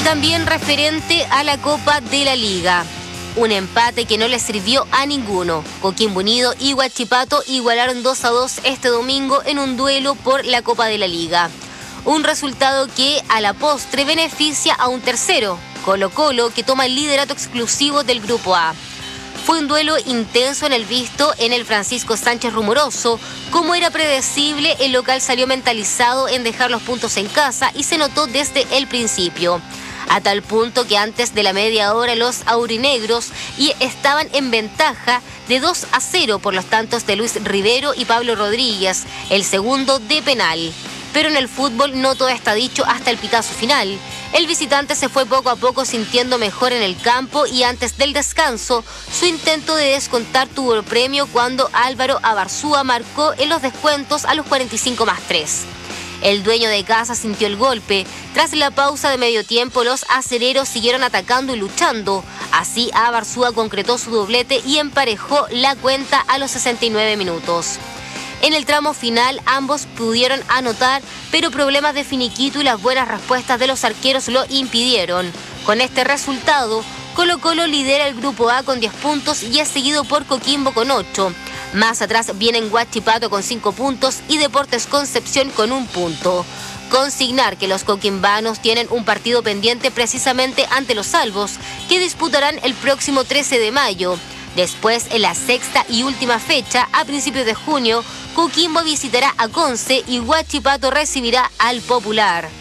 También referente a la Copa de la Liga. Un empate que no le sirvió a ninguno. Coquimbo Unido y Huachipato igualaron 2-2 este domingo en un duelo por la Copa de la Liga. Un resultado que a la postre beneficia a un tercero, Colo-Colo, que toma el liderato exclusivo del Grupo A. Fue un duelo intenso en el visto en el Francisco Sánchez Rumoroso. Como era predecible, el local salió mentalizado en dejar los puntos en casa y se notó desde el principio. A tal punto que antes de la media hora los aurinegros estaban en ventaja de 2-0 por los tantos de Luis Rivero y Pablo Rodríguez, el segundo de penal. Pero en el fútbol no todo está dicho hasta el pitazo final. El visitante se fue poco a poco sintiendo mejor en el campo y antes del descanso, su intento de descontar tuvo premio cuando Álvaro Abarzúa marcó en los descuentos a los 45+3. El dueño de casa sintió el golpe. Tras la pausa de medio tiempo, los acereros siguieron atacando y luchando. Así, Abarzúa concretó su doblete y emparejó la cuenta a los 69 minutos. En el tramo final, ambos pudieron anotar, pero problemas de finiquito y las buenas respuestas de los arqueros lo impidieron. Con este resultado, Colo-Colo lidera el Grupo A con 10 puntos y es seguido por Coquimbo con 8. Más atrás vienen Huachipato con 5 puntos y Deportes Concepción con 1 punto. Consignar que los coquimbanos tienen un partido pendiente precisamente ante los Albos, que disputarán el próximo 13 de mayo. Después, en la sexta y última fecha, a principios de junio, Coquimbo visitará a Conce y Huachipato recibirá al Popular.